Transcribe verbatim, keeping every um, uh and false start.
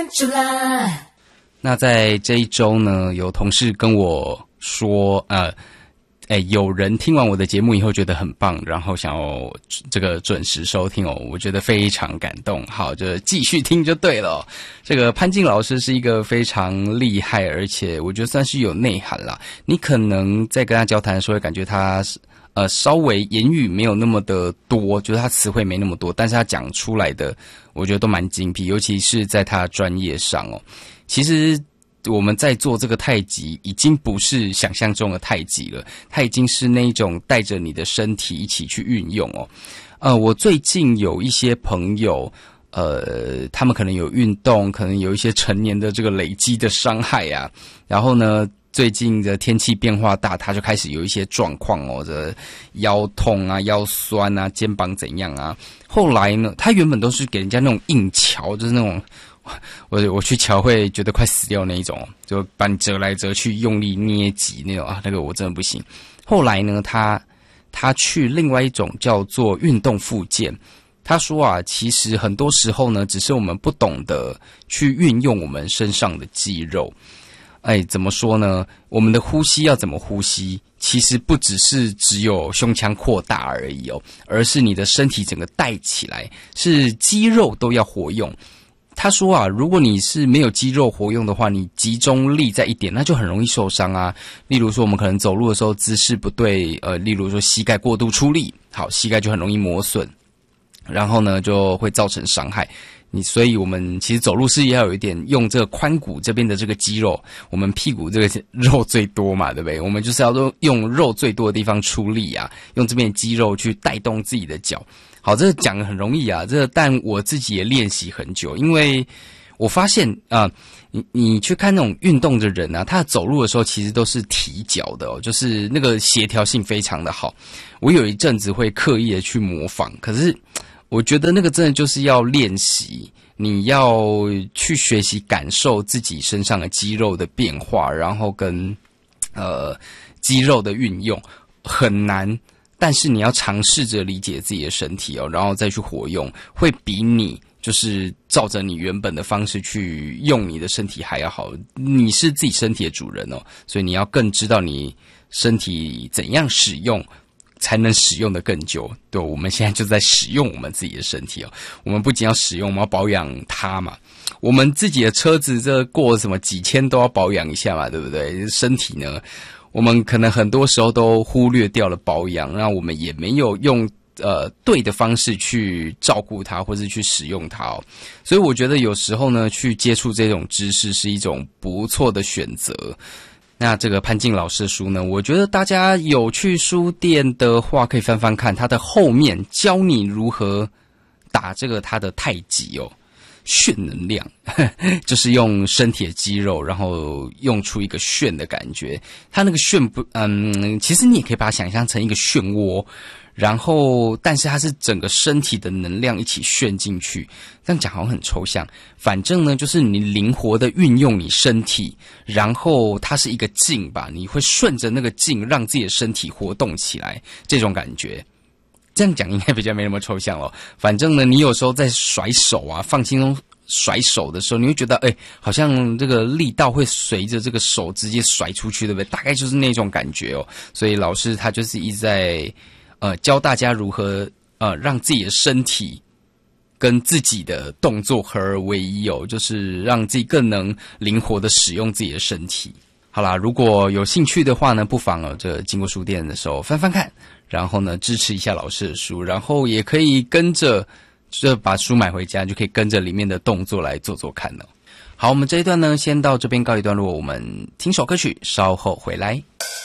那在这一周呢，有同事跟我说，呃，哎，有人听完我的节目以后觉得很棒，然后想要这个准时收听哦，我觉得非常感动。好，就继续听就对了哦。这个潘靖老师是一个非常厉害，而且我觉得算是有内涵啦。你可能在跟他交谈的时候，会感觉他呃稍微言语没有那么的多，就是他词汇没那么多，但是他讲出来的，我觉得都蛮精辟，尤其是在他专业上哦。其实我们在做这个太极已经不是想象中的太极了，它已经是那种带着你的身体一起去运用哦。呃，我最近有一些朋友，呃，他们可能有运动，可能有一些成年的这个累积的伤害啊，然后呢，最近的天气变化大，他就开始有一些状况哦，这腰痛啊、腰酸啊、肩膀怎样啊。后来呢，他原本都是给人家那种硬瞧，就是那种。我我去瞧会觉得快死掉那一种，就把你折来折去，用力捏挤那种啊，那个我真的不行。后来呢，他他去另外一种叫做运动复健。他说啊，其实很多时候呢，只是我们不懂得去运用我们身上的肌肉。哎，怎么说呢？我们的呼吸要怎么呼吸？其实不只是只有胸腔扩大而已哦，而是你的身体整个带起来，是肌肉都要活用。他说啊，如果你是没有肌肉活用的话，你集中力在一点，那就很容易受伤啊。例如说，我们可能走路的时候姿势不对，呃，例如说膝盖过度出力，好，膝盖就很容易磨损，然后呢就会造成伤害。你所以我们其实走路是要有一点用这个髋骨这边的这个肌肉，我们屁股这个肉最多嘛，对不对？我们就是要用肉最多的地方出力啊，用这边的肌肉去带动自己的脚。好，这个讲得很容易啊，这个但我自己也练习很久，因为我发现啊、呃，你你去看那种运动的人啊，他走路的时候其实都是提脚的哦，就是那个协调性非常的好。我有一阵子会刻意的去模仿，可是我觉得那个真的就是要练习，你要去学习感受自己身上的肌肉的变化，然后跟呃肌肉的运用很难。但是你要尝试着理解自己的身体哦，然后再去活用，会比你就是照着你原本的方式去用你的身体还要好。你是自己身体的主人哦，所以你要更知道你身体怎样使用，才能使用的更久。对，我们现在就在使用我们自己的身体哦。我们不仅要使用，我们要保养它嘛。我们自己的车子这过什么几千都要保养一下嘛，对不对？身体呢？我们可能很多时候都忽略掉了保养，那我们也没有用呃对的方式去照顾它，或是去使用它哦。所以我觉得有时候呢，去接触这种知识是一种不错的选择。那这个潘靖老师的书呢，我觉得大家有去书店的话，可以翻翻看，它的后面教你如何打这个它的太极哦。炫能量就是用身体的肌肉，然后用出一个炫的感觉。它那个炫不，嗯，其实你也可以把它想象成一个漩涡，然后但是它是整个身体的能量一起炫进去。这样讲好像很抽象，反正呢就是你灵活的运用你身体，然后它是一个劲吧，你会顺着那个劲让自己的身体活动起来，这种感觉。这样讲应该比较没那么抽象了。反正呢，你有时候在甩手啊，放轻松甩手的时候，你会觉得，哎，好像这个力道会随着这个手直接甩出去，对不对？大概就是那种感觉哦。所以老师他就是一直在呃教大家如何呃让自己的身体跟自己的动作合而为一哦，就是让自己更能灵活的使用自己的身体。好啦，如果有兴趣的话呢，不妨哦，这经过书店的时候翻翻看，然后呢支持一下老师的书，然后也可以跟着这把书买回家，就可以跟着里面的动作来做做看哦。好，我们这一段呢先到这边告一段落，我们听首歌曲，稍后回来。